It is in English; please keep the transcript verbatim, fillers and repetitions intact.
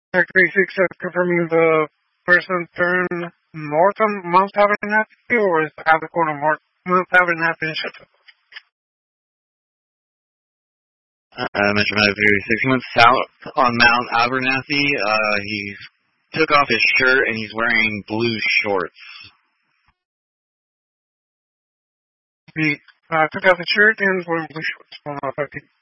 Tech thirty-six is confirming the person turned north on Mount Abernathy, or is at the corner of Mount Abernathy and Sheffield? Uh, Mister Medic thirty-six, he went south on Mount Abernathy. Uh, he took off his shirt and he's wearing blue shorts. He uh, took off the shirt and was wearing blue shorts. Well, not